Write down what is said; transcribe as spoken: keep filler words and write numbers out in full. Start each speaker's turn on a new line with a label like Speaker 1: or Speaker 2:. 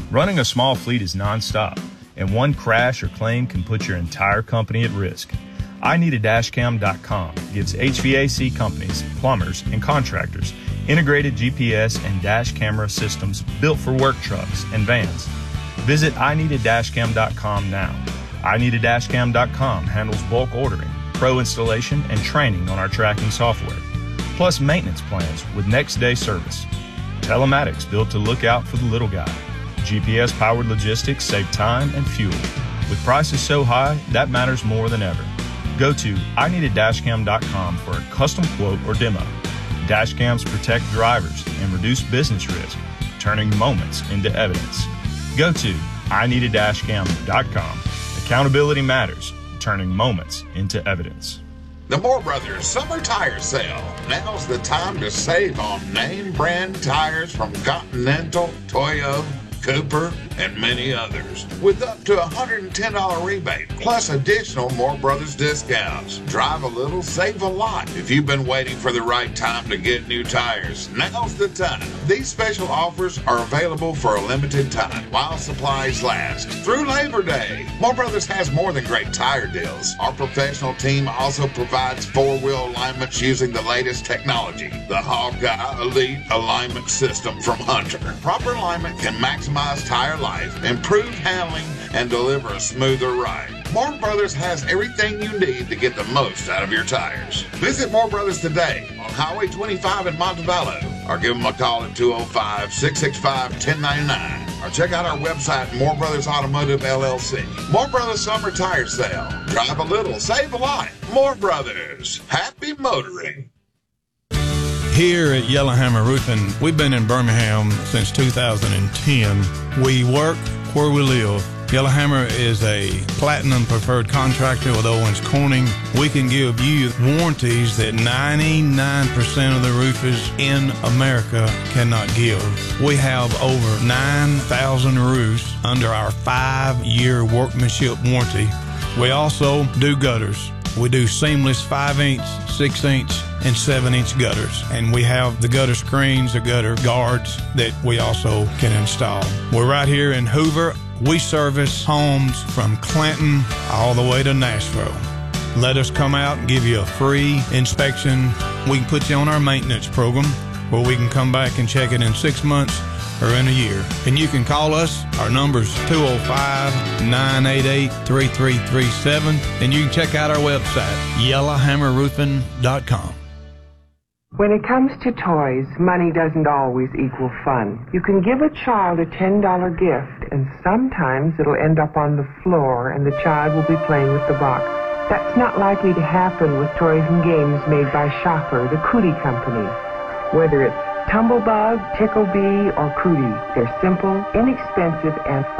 Speaker 1: Running a small fleet is nonstop, and one crash or claim can put your entire company at risk. I need a dash cam dot com gives H V A C companies, plumbers, and contractors integrated G P S and dash camera systems built for work trucks and vans. Visit I need a dash cam dot com now. I need a dash cam dot com handles bulk ordering, pro installation, and training on our tracking software, plus maintenance plans with next day service. Telematics built to look out for the little guy. G P S-powered logistics save time and fuel. With prices so high, that matters more than ever. Go to I need a dash cam dot com for a custom quote or demo. Dash cams protect drivers and reduce business risk, turning moments into evidence. Go to I need a dash cam dot com. Accountability matters, turning moments into evidence.
Speaker 2: The Moore Brothers Summer Tire Sale. Now's the time to save on name brand tires from Continental, Toyo, Cooper, and many others, with up to a one hundred ten dollars rebate, plus additional Moore Brothers discounts. Drive a little, save a lot. If you've been waiting for the right time to get new tires, now's the time. These special offers are available for a limited time while supplies last, through Labor Day. Moore Brothers has more than great tire deals. Our professional team also provides four-wheel alignments using the latest technology, the Hawkeye Elite Alignment System from Hunter. Proper alignment can maximize tire life, improve handling, and deliver a smoother ride. Moore Brothers has everything you need to get the most out of your tires. Visit Moore Brothers today on Highway twenty-five in Montevallo, or give them a call at two oh five, six six five, one oh nine nine, or check out our website, Moore Brothers Automotive L L C. Moore Brothers Summer Tire Sale. Drive a little, save a lot. Moore Brothers. Happy motoring.
Speaker 3: Here at Yellowhammer Roofing, we've been in Birmingham since two thousand ten. We work where we live. Yellowhammer is a platinum preferred contractor with Owens Corning. We can give you warranties that ninety-nine percent of the roofers in America cannot give. We have over nine thousand roofs under our five-year workmanship warranty. We also do gutters. We do seamless five-inch, six-inch, and seven-inch gutters. And we have the gutter screens, the gutter guards that we also can install. We're right here in Hoover. We service homes from Clinton all the way to Nashville. Let us come out and give you a free inspection. We can put you on our maintenance program where we can come back and check it in six months or in a year. And you can call us. Our number's two oh five, nine eight eight, three three three seven. And you can check out our website, yellowhammer roofing dot com.
Speaker 4: When it comes to toys, money doesn't always equal fun. You can give a child a ten dollar gift, and sometimes it'll end up on the floor and the child will be playing with the box. That's not likely to happen with toys and games made by Shopper, the Cootie Company. Whether it's Tumblebug, Ticklebee, or Cootie, they're simple, inexpensive, and